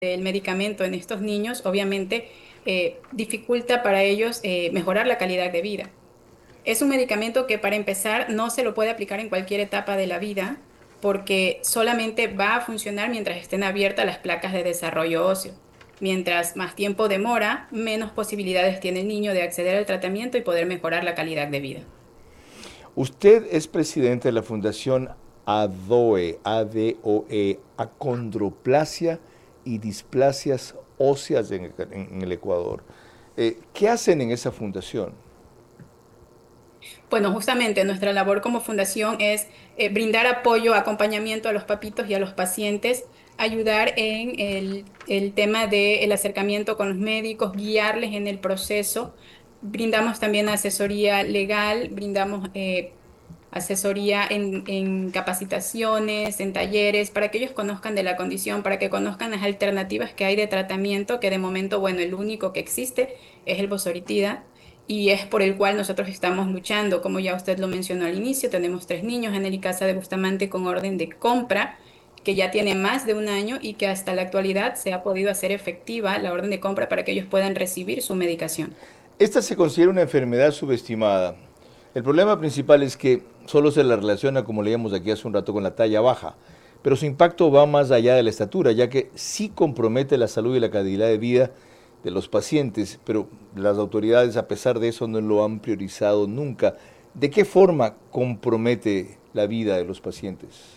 del medicamento en estos niños, obviamente dificulta para ellos mejorar la calidad de vida. Es un medicamento que para empezar no se lo puede aplicar en cualquier etapa de la vida porque solamente va a funcionar mientras estén abiertas las placas de desarrollo óseo. Mientras más tiempo demora, menos posibilidades tiene el niño de acceder al tratamiento y poder mejorar la calidad de vida. Usted es presidente de la Fundación ADOE, Acondroplasia y Displasias Óseas en el Ecuador. ¿Qué hacen en esa fundación? Bueno, justamente nuestra labor como fundación es brindar apoyo, acompañamiento a los papitos y a los pacientes, ayudar en el tema del acercamiento con los médicos, guiarles en el proceso. Brindamos también asesoría legal, brindamos asesoría en capacitaciones, en talleres, para que ellos conozcan de la condición, para que conozcan las alternativas que hay de tratamiento, que de momento, bueno, el único que existe es el bosoritida y es por el cual nosotros estamos luchando. Como ya usted lo mencionó al inicio, tenemos 3 niños en el Icaza de Bustamante con orden de compra, que ya tiene más de un año y que hasta la actualidad se ha podido hacer efectiva la orden de compra para que ellos puedan recibir su medicación. Esta se considera una enfermedad subestimada. El problema principal es que solo se la relaciona, como leíamos aquí hace un rato, con la talla baja, pero su impacto va más allá de la estatura, ya que sí compromete la salud y la calidad de vida de los pacientes, pero las autoridades a pesar de eso no lo han priorizado nunca. ¿De qué forma compromete la vida de los pacientes?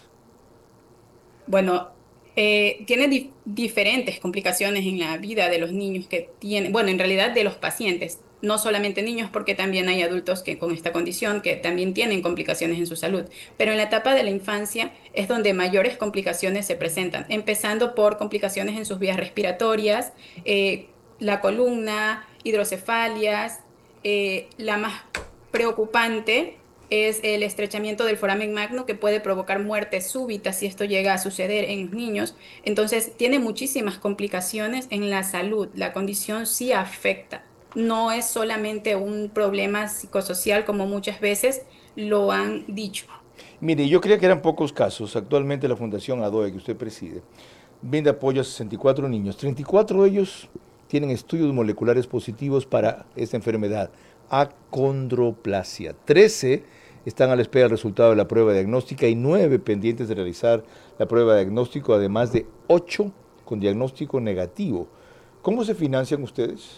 Bueno, tiene diferentes complicaciones en la vida de los niños que tienen, bueno, en realidad de los pacientes, no solamente niños, porque también hay adultos que con esta condición que también tienen complicaciones en su salud. Pero en la etapa de la infancia es donde mayores complicaciones se presentan, empezando por complicaciones en sus vías respiratorias, la columna, hidrocefalias, la más preocupante es el estrechamiento del foramen magno que puede provocar muerte súbita si esto llega a suceder en los niños. Entonces, tiene muchísimas complicaciones en la salud. La condición sí afecta. No es solamente un problema psicosocial como muchas veces lo han dicho. Mire, yo creía que eran pocos casos. Actualmente la Fundación ADOE, que usted preside, brinda apoyo a 64 niños. 34 de ellos tienen estudios moleculares positivos para esta enfermedad, acondroplasia. 13 están a la espera del resultado de la prueba diagnóstica y 9 pendientes de realizar la prueba de diagnóstico, además de 8 con diagnóstico negativo. ¿Cómo se financian ustedes?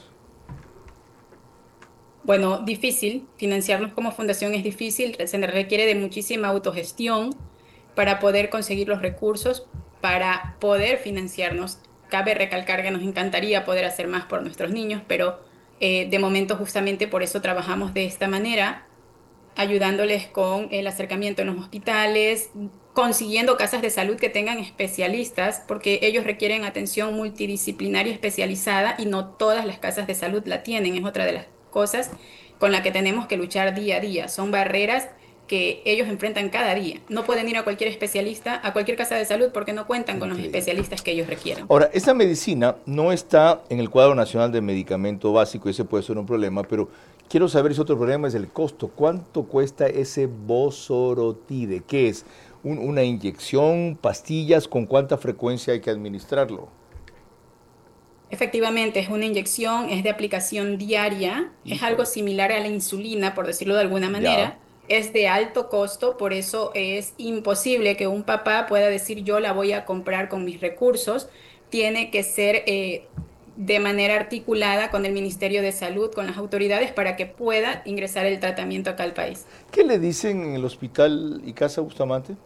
Bueno, difícil. Financiarnos como fundación es difícil. Se requiere de muchísima autogestión para poder conseguir los recursos, para poder financiarnos. Cabe recalcar que nos encantaría poder hacer más por nuestros niños, pero de momento justamente por eso trabajamos de esta manera, ayudándoles con el acercamiento en los hospitales, consiguiendo casas de salud que tengan especialistas, porque ellos requieren atención multidisciplinaria especializada y no todas las casas de salud la tienen. Es otra de las cosas con la que tenemos que luchar día a día. Son barreras que ellos enfrentan cada día. No pueden ir a cualquier especialista, a cualquier casa de salud, porque no cuentan con los Increíble. especialistas que ellos requieren. Ahora, esta medicina no está en el cuadro nacional de medicamento básico, ese puede ser un problema, pero quiero saber si otro problema es el costo. ¿Cuánto cuesta ese Vosorotide? ¿Qué es? ¿Una inyección, pastillas? ¿Con cuánta frecuencia hay que administrarlo? Efectivamente, es una inyección, es de aplicación diaria, es algo Híjole, similar a la insulina, por decirlo de alguna ya. manera, es de alto costo, por eso es imposible que un papá pueda decir yo la voy a comprar con mis recursos, tiene que ser de manera articulada con el Ministerio de Salud, con las autoridades, para que pueda ingresar el tratamiento acá al país. ¿Qué le dicen en el hospital Icaza Bustamante?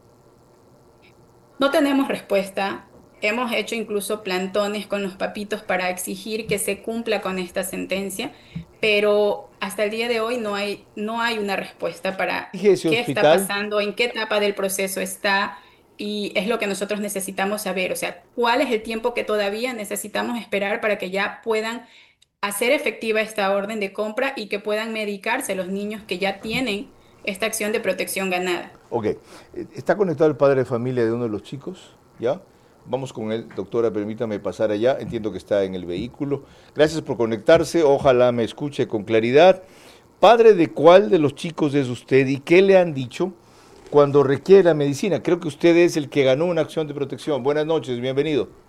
No tenemos respuesta. Hemos hecho incluso plantones con los papitos para exigir que se cumpla con esta sentencia, pero hasta el día de hoy no hay una respuesta para Dije ese qué está hospital. pasando, en qué etapa del proceso está, y es lo que nosotros necesitamos saber. O sea, cuál es el tiempo que todavía necesitamos esperar para que ya puedan hacer efectiva esta orden de compra y que puedan medicarse los niños que ya tienen esta acción de protección ganada. Ok, está conectado el padre de familia de uno de los chicos, ¿ya? Vamos con él, doctora, permítame pasar allá, entiendo que está en el vehículo. Gracias por conectarse, ojalá me escuche con claridad. ¿Padre de cuál de los chicos es usted y qué le han dicho cuando requiere la medicina? Creo que usted es el que ganó una acción de protección. Buenas noches, bienvenido.